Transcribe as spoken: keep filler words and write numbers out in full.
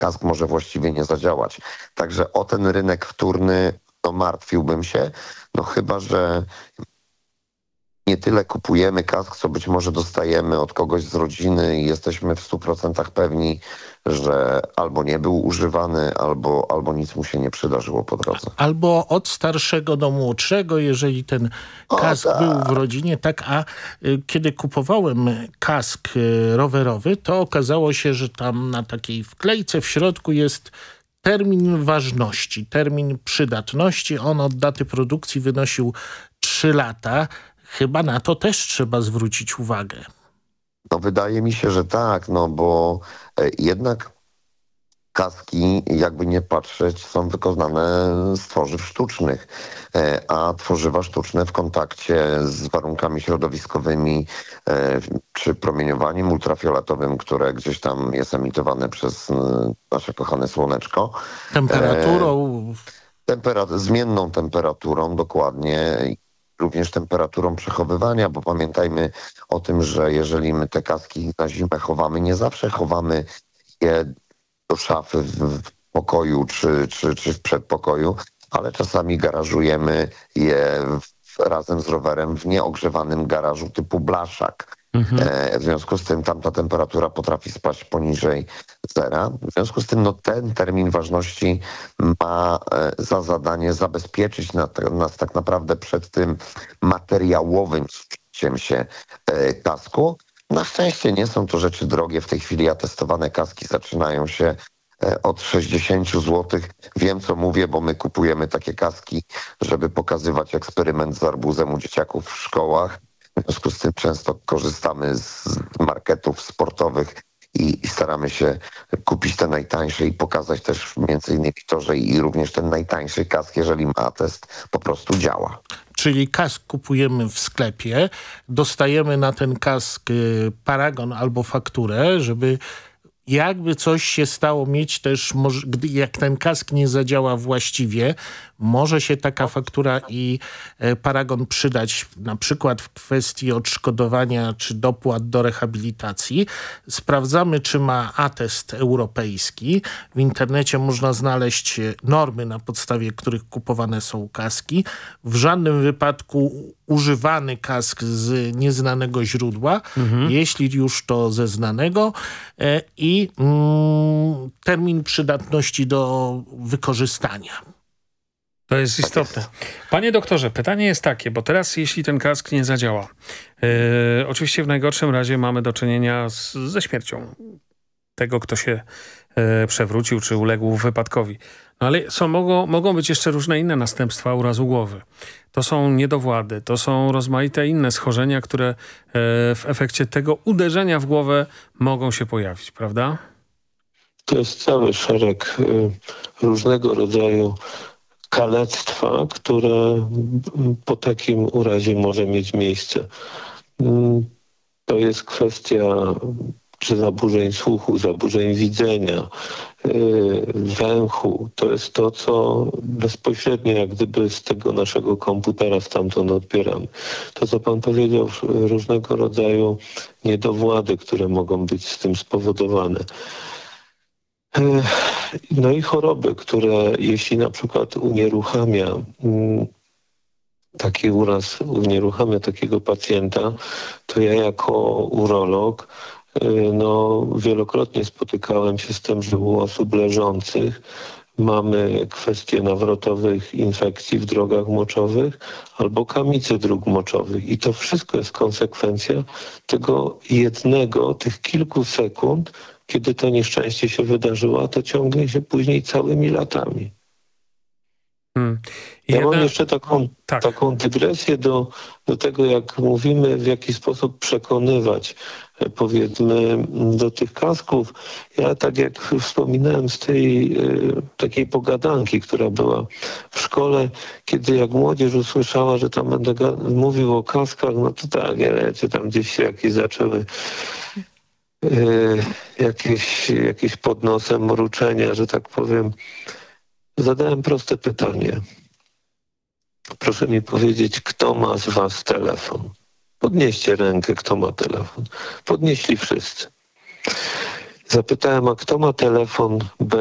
kask może właściwie nie zadziałać. Także o ten rynek wtórny no, martwiłbym się, no chyba że nie tyle kupujemy kask, co być może dostajemy od kogoś z rodziny i jesteśmy w stu procentach pewni, że albo nie był używany, albo, albo nic mu się nie przydarzyło po drodze. Albo od starszego do młodszego, jeżeli ten kask o, był w rodzinie. Tak, a y, kiedy kupowałem kask y, rowerowy, to okazało się, że tam na takiej wklejce w środku jest termin ważności, termin przydatności. On od daty produkcji wynosił trzy lata. Chyba na to też trzeba zwrócić uwagę. No wydaje mi się, że tak, no bo e, jednak kaski, jakby nie patrzeć, są wykonane z tworzyw sztucznych, e, a tworzywa sztuczne w kontakcie z warunkami środowiskowymi e, czy promieniowaniem ultrafioletowym, które gdzieś tam jest emitowane przez e, nasze kochane słoneczko. Temperaturą. E, temperat- zmienną temperaturą, dokładnie. Również temperaturą przechowywania, bo pamiętajmy o tym, że jeżeli my te kaski na zimę chowamy, nie zawsze chowamy je do szafy w pokoju czy, czy, czy w przedpokoju, ale czasami garażujemy je w, razem z rowerem w nieogrzewanym garażu typu blaszak. Mhm. E, w związku z tym tamta temperatura potrafi spaść poniżej zera. W związku z tym no, ten termin ważności ma e, za zadanie zabezpieczyć na, nas tak naprawdę przed tym materiałowym zużyciem się e, kasku. Na szczęście nie są to rzeczy drogie. W tej chwili atestowane kaski zaczynają się e, od sześćdziesiąt złotych. Wiem, co mówię, bo my kupujemy takie kaski, żeby pokazywać eksperyment z arbuzem u dzieciaków w szkołach. W związku z tym często korzystamy z marketów sportowych i, i staramy się kupić te najtańsze i pokazać też między innymi to, że i również ten najtańszy kask, jeżeli ma atest, po prostu działa. Czyli kask kupujemy w sklepie, dostajemy na ten kask paragon albo fakturę, żeby jakby coś się stało, mieć też, gdy jak ten kask nie zadziała właściwie, może się taka faktura i paragon przydać na przykład w kwestii odszkodowania czy dopłat do rehabilitacji. Sprawdzamy, czy ma atest europejski. W internecie można znaleźć normy, na podstawie których kupowane są kaski. W żadnym wypadku używany kask z nieznanego źródła, mhm. jeśli już to ze znanego e, i mm, termin przydatności do wykorzystania. To jest istotne. Panie doktorze, pytanie jest takie, bo teraz jeśli ten kask nie zadziała, yy, oczywiście w najgorszym razie mamy do czynienia z, ze śmiercią tego, kto się yy, przewrócił czy uległ wypadkowi. No ale są, mogą, mogą być jeszcze różne inne następstwa urazu głowy. To są niedowłady, to są rozmaite inne schorzenia, które yy, w efekcie tego uderzenia w głowę mogą się pojawić, prawda? To jest cały szereg yy, różnego rodzaju kalectwa, które po takim urazie może mieć miejsce. To jest kwestia czy zaburzeń słuchu, zaburzeń widzenia, węchu. To jest to, co bezpośrednio jak gdyby z tego naszego komputera stamtąd odbieramy. To, co pan powiedział, różnego rodzaju niedowłady, które mogą być z tym spowodowane. No i choroby, które jeśli na przykład unieruchamia taki uraz, unieruchamia takiego pacjenta, to ja jako urolog no, wielokrotnie spotykałem się z tym, że u osób leżących mamy kwestie nawrotowych infekcji w drogach moczowych albo kamicy dróg moczowych. I to wszystko jest konsekwencja tego jednego, tych kilku sekund, kiedy to nieszczęście się wydarzyło, a to ciągnie się później całymi latami. Hmm. Ja mam jeszcze taką, tak. taką dygresję do, do tego, jak mówimy, w jaki sposób przekonywać, powiedzmy, do tych kasków. Ja, tak jak wspominałem z tej y, takiej pogadanki, która była w szkole, kiedy jak młodzież usłyszała, że tam będę mówił o kaskach, no to tak, wiecie, tam gdzieś się jakieś zaczęły y, jakieś, jakieś pod nosem mruczenia, że tak powiem. Zadałem proste pytanie. Proszę mi powiedzieć, kto ma z was telefon? Podnieście rękę, kto ma telefon. Podnieśli wszyscy. Zapytałem, a kto ma telefon